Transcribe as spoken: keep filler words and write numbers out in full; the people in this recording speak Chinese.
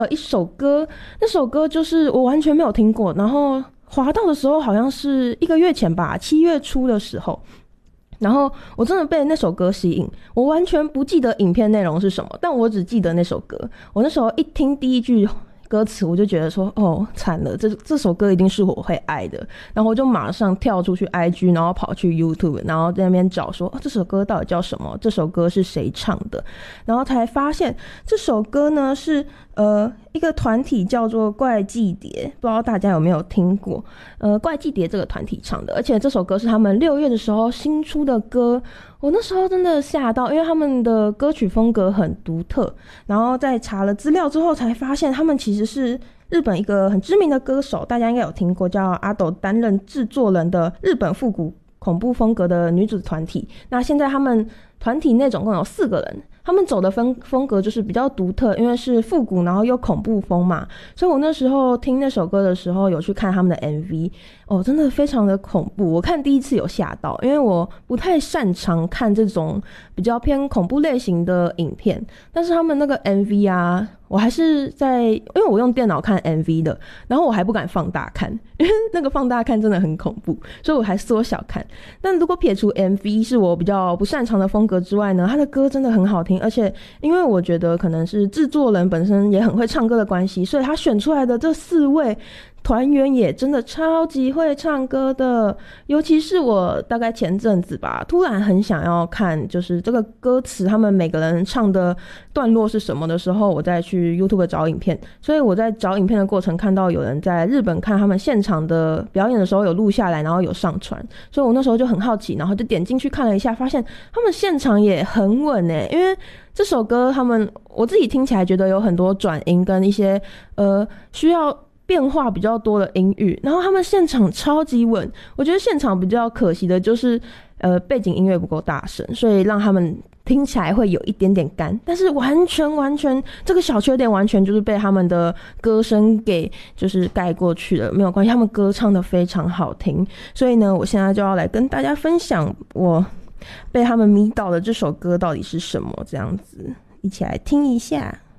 呃一首歌，那首歌就是我完全没有听过，然后滑到的时候好像是一个月前吧，七月初的时候。然后我真的被那首歌吸引，我完全不记得影片内容是什么，但我只记得那首歌。我那时候一听第一句歌词，我就觉得说，哦，惨了，这这首歌一定是我会爱的。然后我就马上跳出去 I G， 然后跑去 YouTube， 然后在那边找说，哦，这首歌到底叫什么？这首歌是谁唱的？然后才发现这首歌呢是呃一个团体叫做怪祭蝶，不知道大家有没有听过？呃，怪祭蝶这个团体唱的，而且这首歌是他们六月的时候新出的歌。我那时候真的吓到，因为他们的歌曲风格很独特，然后在查了资料之后才发现，他们其实是日本一个很知名的歌手，大家应该有听过，叫阿斗担任制作人的日本复古恐怖风格的女子团体。那现在他们团体内总共有四个人，他们走的风风格就是比较独特，因为是复古然后又恐怖风嘛，所以我那时候听那首歌的时候有去看他们的 M V， 哦，真的非常的恐怖。我看第一次有吓到，因为我不太擅长看这种比较偏恐怖类型的影片，但是他们那个 M V 啊，我还是在，因为我用电脑看 M V 的，然后我还不敢放大看，因为那个放大看真的很恐怖，所以我还缩小看。但如果撇除 M V 是我比较不擅长的风格之外呢，他的歌真的很好听，而且因为我觉得可能是制作人本身也很会唱歌的关系，所以他选出来的这四位团员也真的超级会唱歌的。尤其是我大概前阵子吧，突然很想要看就是这个歌词他们每个人唱的段落是什么的时候，我再去 YouTube 找影片。所以我在找影片的过程看到有人在日本看他们现场的表演的时候有录下来，然后有上传，所以我那时候就很好奇，然后就点进去看了一下，发现他们现场也很稳耶。因为这首歌他们我自己听起来觉得有很多转音跟一些呃需要变化比较多的音域，然后他们现场超级稳。我觉得现场比较可惜的就是呃背景音乐不够大声，所以让他们听起来会有一点点干，但是完全完全这个小缺点完全就是被他们的歌声给就是盖过去了。没有关系，他们歌唱得非常好听。所以呢，我现在就要来跟大家分享我被他们迷倒的这首歌到底是什么，这样子一起来听一下。